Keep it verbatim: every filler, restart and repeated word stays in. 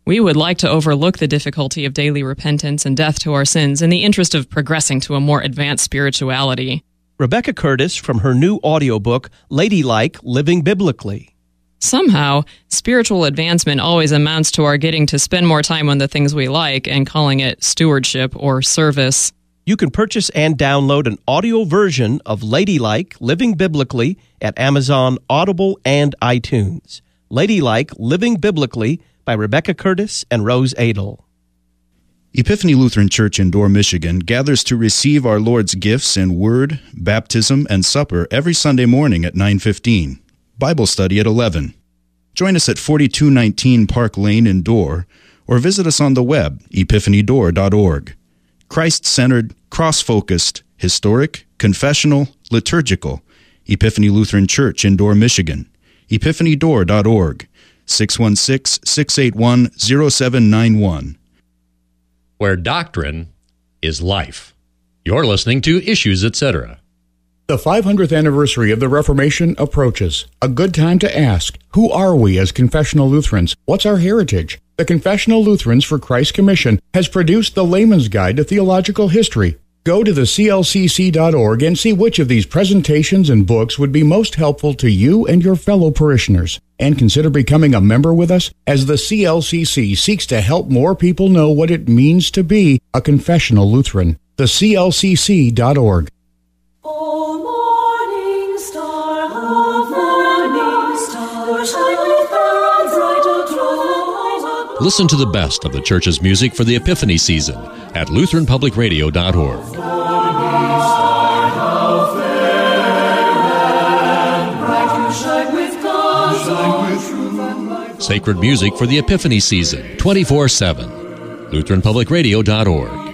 We would like to overlook the difficulty of daily repentance and death to our sins in the interest of progressing to a more advanced spirituality. Rebecca Curtis from her new audiobook, Ladylike, Living Biblically. Somehow, spiritual advancement always amounts to our getting to spend more time on the things we like and calling it stewardship or service. You can purchase and download an audio version of Ladylike, Living Biblically at Amazon, Audible, and iTunes. Ladylike, Living Biblically by Rebecca Curtis and Rose Adel. Epiphany Lutheran Church in Dorr, Michigan gathers to receive our Lord's gifts in Word, Baptism, and Supper every Sunday morning at nine fifteen. Bible study at eleven. Join us at forty-two nineteen Park Lane in Dorr, or visit us on the web, epiphany door dot org. Christ-centered, cross-focused, historic, confessional, liturgical. Epiphany Lutheran Church in Dorr, Michigan. epiphany door dot org. six one six, six eight one, zero seven nine one. Where doctrine is life. You're listening to Issues, et cetera. The five hundredth anniversary of the Reformation approaches. A good time to ask, who are we as confessional Lutherans? What's our heritage? The Confessional Lutherans for Christ Commission has produced the Layman's Guide to Theological History. Go to the C L C C dot org and see which of these presentations and books would be most helpful to you and your fellow parishioners. And consider becoming a member with us as the C L C C seeks to help more people know what it means to be a confessional Lutheran. The C L C C dot org. O morning star, O morning star, shine with the bright glow. Listen to the best of the church's music for the Epiphany season at lutheran public radio dot org. Sacred music for the Epiphany season, twenty-four seven. lutheran public radio dot org.